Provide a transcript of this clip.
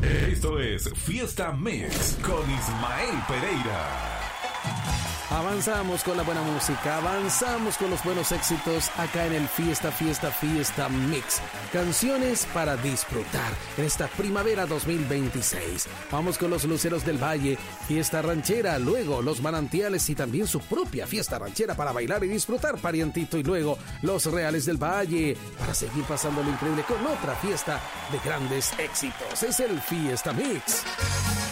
Esto es Fiesta Mix con Ismael Pereira. Avanzamos con la buena música, avanzamos con los buenos éxitos acá en el Fiesta Mix. Canciones para disfrutar en esta primavera 2026. Vamos con los Luceros del Valle, Fiesta Ranchera, luego los Manantiales y también su propia Fiesta Ranchera para bailar y disfrutar, parientito, y luego los Reales del Valle para seguir pasando lo increíble con otra fiesta de grandes éxitos. Es el Fiesta Mix.